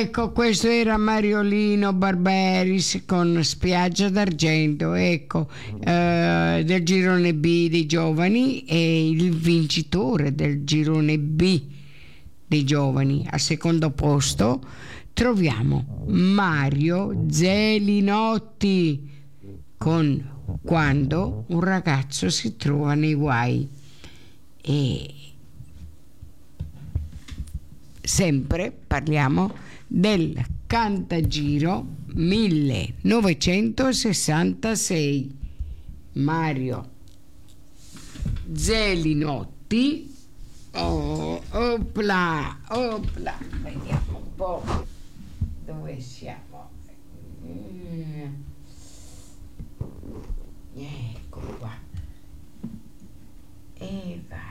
Ecco, questo era Mariolino Barberis con Spiaggia d'Argento, ecco, del girone B dei giovani, e il vincitore del girone B dei giovani al secondo posto troviamo Mario Zelinotti con Quando un ragazzo si trova nei guai. E sempre parliamo del Cantagiro 1966. Mario Zelinotti. Oh, opla, opla, vediamo un po' dove siamo. Ecco qua. E vai.